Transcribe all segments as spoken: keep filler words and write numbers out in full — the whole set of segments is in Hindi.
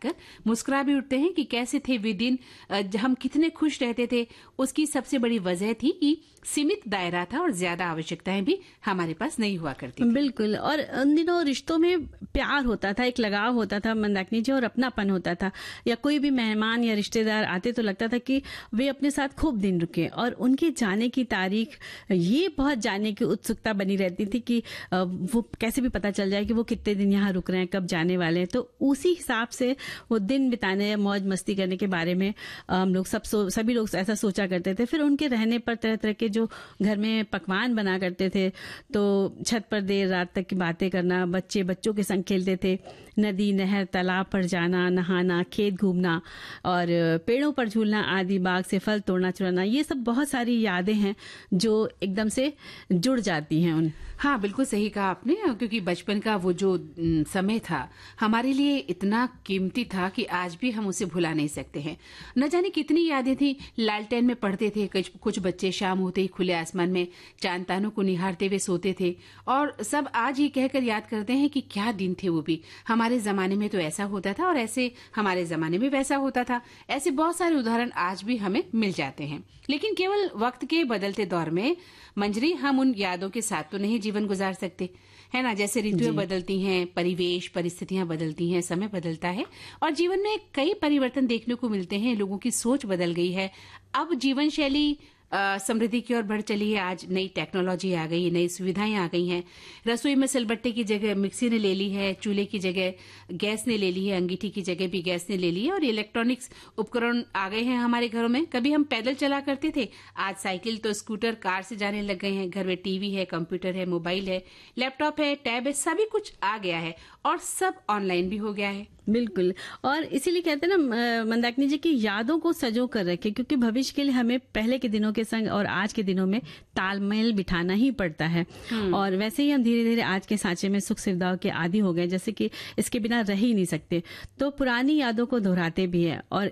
कर मुस्कुरा भी उठते हैं कि कैसे थे वे दिन, हम कितने खुश रहते थे। उसकी सबसे बड़ी वजह थी कि सीमित दायरा था और ज्यादा आवश्यकताएं भी हमारे पास नहीं हुआ करती थी। बिल्कुल, और उन दिनों रिश्तों में प्यार होता था, एक लगाव होता था मंदाकिनी जी, और अपनापन होता था। या कोई भी मेहमान या रिश्तेदार आते तो लगता था कि वे अपने साथ खूब दिन रुके, और उनके जाने की तारीख ये बहुत जानने की उत्सुकता बनी रहती थी कि वो कैसे भी पता चल जाए कि वो कितने दिन यहाँ रुक रहे हैं, कब जाने वाले हैं। तो उसी हिसाब से वो दिन बिताने, मौज मस्ती करने के बारे में हम लोग सब सभी लोग ऐसा सोचा करते थे। फिर उनके रहने पर तरह तरह के जो घर में पकवान बना करते थे, तो छत पर देर रात तक की बातें करना, बच्चे बच्चों के संग खेलते थे, नदी नहर तालाब पर जाना, नहाना, खेत घूमना और पेड़ों पर झूलना आदि, बाग से फल तोड़ना चुराना, ये सब बहुत सारी यादें हैं जो एकदम से जुड़ जाती हैं उन। हाँ, बिल्कुल सही कहा आपने, क्योंकि बचपन का वो जो समय था हमारे लिए इतना कीमती था कि आज भी हम उसे भुला नहीं सकते हैं। न जाने कितनी यादें थी। लालटेन में पढ़ते थे, कुछ बच्चे शाम होते ही खुले आसमान में चांद तारों को निहारते हुए सोते थे, और सब आज ही कहकर याद करते हैं कि क्या दिन थे वो भी। हमारे जमाने में तो ऐसा होता था और ऐसे हमारे जमाने में वैसा होता था। ऐसे बहुत सारे उदाहरण आज भी हमें मिल जाते हैं। लेकिन केवल वक्त के बदलते दौर में मंजरी हम उन यादों के साथ तो नहीं जीवन गुजार सकते, है ना। जैसे ऋतुएं बदलती हैं, परिवेश परिस्थितियां बदलती हैं, समय बदलता है और जीवन में कई परिवर्तन देखने को मिलते हैं। लोगों की सोच बदल गई है। अब जीवन शैली समृद्धि की ओर बढ़ चली है। आज नई टेक्नोलॉजी आ गई, नई सुविधाएं आ गई हैं। रसोई में सिलबट्टे की जगह मिक्सी ने ले ली है, चूल्हे की जगह गैस ने ले ली है, अंगीठी की जगह भी गैस ने ले ली है, और इलेक्ट्रॉनिक्स उपकरण आ गए हैं हमारे घरों में। कभी हम पैदल चला करते थे, आज साइकिल तो स्कूटर, कार से जाने लग गए हैं। घर में टीवी है, कंप्यूटर है, मोबाइल है, लैपटॉप है, टैब है, सभी कुछ आ गया है और सब ऑनलाइन भी हो गया है। बिल्कुल, और इसीलिए कहते हैं ना मंदाकिनी जी की यादों को सजो कर रखे, क्योंकि भविष्य के लिए हमें पहले के दिनों के संग और आज के दिनों में तालमेल बिठाना ही पड़ता है। और वैसे ही हम धीरे धीरे आज के सांचे में सुख सुविधाओं के आदी हो गए, जैसे कि इसके बिना रह ही नहीं सकते। तो पुरानी यादों को दोहराते भी है, और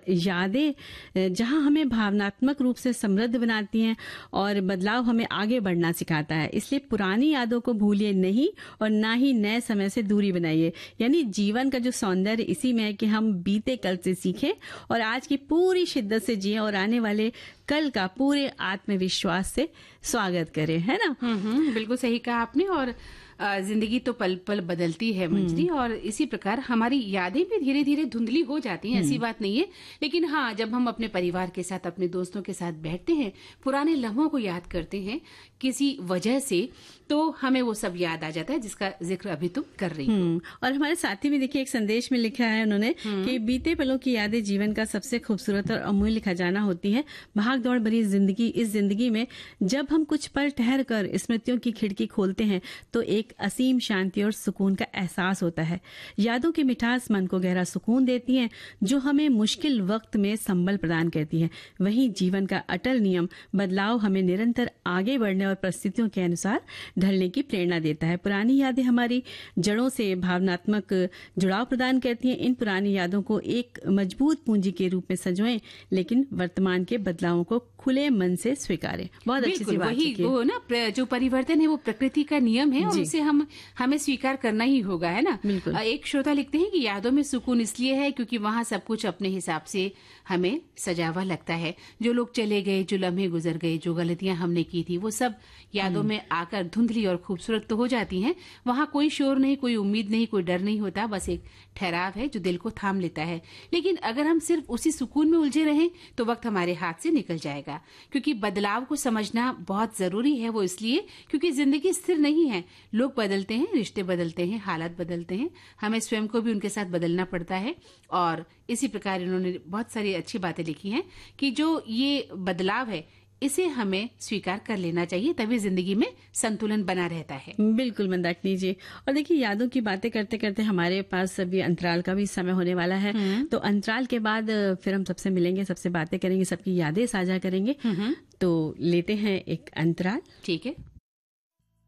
यादें जहां हमें भावनात्मक रूप से समृद्ध बनाती हैं और बदलाव हमें आगे बढ़ना सिखाता है। इसलिए पुरानी यादों को भूलिए नहीं और ना ही नए समय से दूरी बनाइए। यानी जीवन का जो सौंदर्य इसी में है कि हम बीते कल से सीखें और आज की पूरी शिद्दत से जिएं और आने वाले कल का पूरे आत्मविश्वास से स्वागत करें, है ना। हम्म, बिल्कुल सही कहा आपने। और जिंदगी तो पल पल बदलती है मंजरी, और इसी प्रकार हमारी यादें भी धीरे धीरे धुंधली हो जाती हैं, ऐसी बात नहीं है। लेकिन हाँ, जब हम अपने परिवार के साथ, अपने दोस्तों के साथ बैठते हैं, पुराने लम्हों को याद करते हैं किसी वजह से, तो हमें वो सब याद आ जाता है जिसका जिक्र अभी तुम कर रही हो। और हमारे साथी भी देखिए, एक संदेश में लिखा है उन्होंने कि बीते पलों की यादें जीवन का सबसे खूबसूरत और अमूल्य खजाना होती है। भाग दौड़ भरी जिंदगी, इस जिंदगी में जब हम कुछ पल ठहर कर स्मृतियों की खिड़की खोलते हैं तो एक असीम शांति और सुकून का एहसास होता है। यादों की मिठास मन को गहरा सुकून देती है, जो हमें मुश्किल वक्त में संबल प्रदान करती है। वहीं जीवन का अटल नियम बदलाव हमें निरंतर आगे बढ़ने और परिस्थितियों के अनुसार ढलने की प्रेरणा देता है। पुरानी यादें हमारी जड़ों से भावनात्मक जुड़ाव प्रदान करती हैं। इन पुरानी यादों को एक मजबूत पूंजी के रूप में सजोएं, लेकिन वर्तमान के बदलावों को खुले मन से स्वीकारें। बहुत अच्छी सी बात है। वही वो ना, जो परिवर्तन है वो प्रकृति का नियम है और उसे हम हमें स्वीकार करना ही होगा, है ना। बिल्कुल। एक श्रोता लिखते हैं कि यादों में सुकून इसलिए है क्योंकि वहाँ सब कुछ अपने हिसाब से हमें सजा हुआ लगता है। जो लोग चले गए, जो लम्हे गुजर गए, जो गलतियां हमने की थी, वो सब यादों में आकर धुंधली और खूबसूरत तो हो जाती हैं। वहाँ कोई शोर नहीं, कोई उम्मीद नहीं, कोई डर नहीं होता, बस एक ठहराव है जो दिल को थाम लेता है। लेकिन अगर हम सिर्फ उसी सुकून में उलझे रहें तो वक्त हमारे हाथ से निकल जाएगा। क्योंकि बदलाव को समझना बहुत जरूरी है। वो इसलिए क्योंकि जिंदगी स्थिर नहीं है। लोग बदलते हैं, रिश्ते बदलते हैं, हालात बदलते हैं, हमें स्वयं को भी उनके साथ बदलना पड़ता है। और इसी प्रकार इन्होंने बहुत सारी अच्छी बातें लिखी हैं कि जो ये बदलाव है इसे हमें स्वीकार कर लेना चाहिए, तभी जिंदगी में संतुलन बना रहता है। बिल्कुल मंदाकिनी जी। और देखिए, यादों की बातें करते करते हमारे पास अभी अंतराल का भी समय होने वाला है। तो अंतराल के बाद फिर हम सबसे मिलेंगे, सबसे बातें करेंगे, सबकी यादें साझा करेंगे। तो लेते हैं एक अंतराल। ठीक है।